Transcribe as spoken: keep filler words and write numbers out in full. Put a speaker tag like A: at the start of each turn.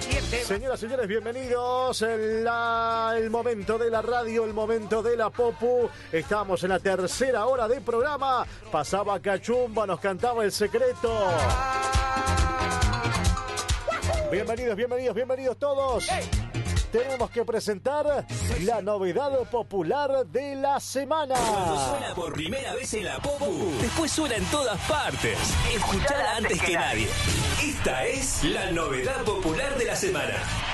A: Señoras y señores, bienvenidos. El, la, el momento de la radio, el momento de la popu. Estamos en la tercera hora de programa. Pasaba Cachumba, nos cantaba El Secreto. Bienvenidos, bienvenidos, bienvenidos todos. Tenemos que presentar la novedad popular de la semana.
B: Cuando suena por primera vez en la popu, después suena en todas partes. Escuchala antes que nadie. Esta es la novedad popular de la semana.